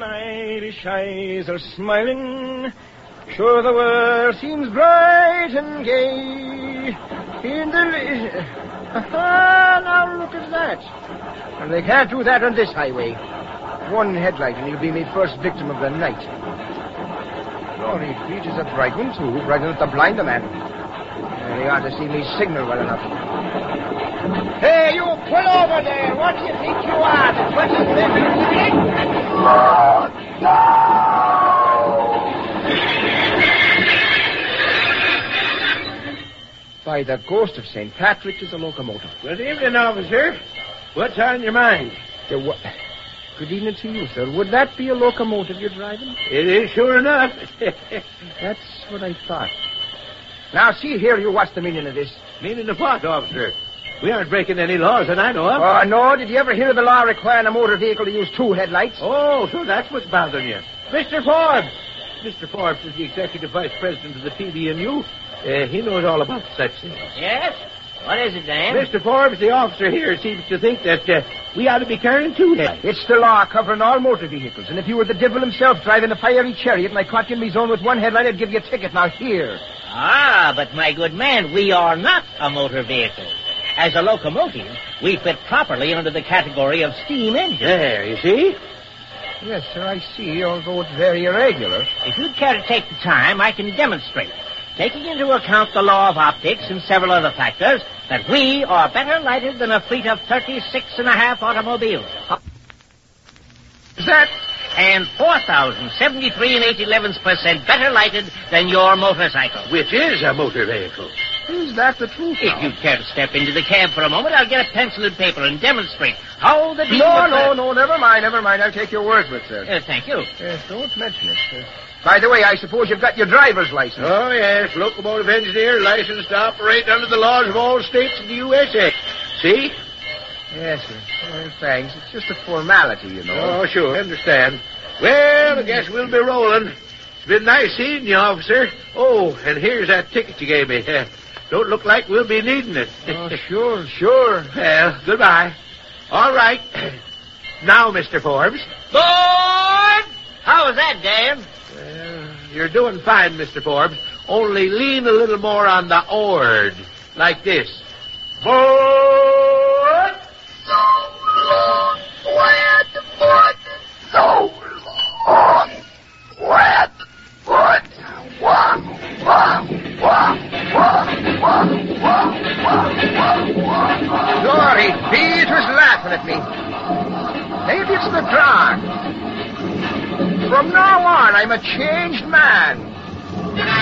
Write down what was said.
Irish eyes are smiling. Sure the world seems bright and gay. In the... now look at that. And they can't do that on this highway. One headlight and he'll be my first victim of the night. Glory, Pete is a bright one, too. Bright enough to blind a man. They ought to see me signal well enough. Hey, you pull over there. What do you think you are? The 25th Street? By the ghost of St. Patrick, is a locomotive. Good evening, officer. What's on your mind? Good evening to you, sir. Would that be a locomotive you're driving? It is, sure enough. That's what I thought. Now, see here, you, what's the meaning of this? Meaning of what, officer? We aren't breaking any laws that I know of. Oh, no. Did you ever hear of the law requiring a motor vehicle to use two headlights? Oh, so that's what's bothering you. Mr. Forbes! Mr. Forbes is the executive vice president of the PBMU. He knows all about such things. Yes? What is it, Dan? Mr. Forbes, the officer here, seems to think that we ought to be carrying two headlights. It's the law covering all motor vehicles. And if you were the devil himself driving a fiery chariot and I caught you in my zone with one headlight, I'd give you a ticket. Now, here. Ah, but my good man, we are not a motor vehicle. As a locomotive, we fit properly under the category of steam engine. There, you see? Yes, sir, I see, although it's very irregular. If you'd care to take the time, I can demonstrate, taking into account the law of optics and several other factors, that we are better lighted than a fleet of 36.5 automobiles. Is that? And 4,073 and 8/11% better lighted than your motorcycle. Which is a motor vehicle. Is that the truth? If you'd care to step into the cab for a moment, I'll get a pencil and paper and demonstrate how the... No, never mind. I'll take your word for it, sir. Thank you. Yes, don't mention it, sir. By the way, I suppose you've got your driver's license. Oh, yes, locomotive engineer, licensed to operate under the laws of all states in the USA. See? Yes, sir. Well, thanks. It's just a formality, you know. Oh, sure, I understand. Well, I guess we'll be rolling. It's been nice seeing you, officer. Oh, and here's that ticket you gave me. Don't look like we'll be needing it. Oh, sure. Well, goodbye. All right. Now, Mr. Forbes. Board! How was that, Dan? Well, you're doing fine, Mr. Forbes. Only lean a little more on the oard. Like this. Board! So long, wet foot. So long, wet foot. Walk. Glory, Pete was laughing at me. Maybe it's the drug. From now on, I'm a changed man.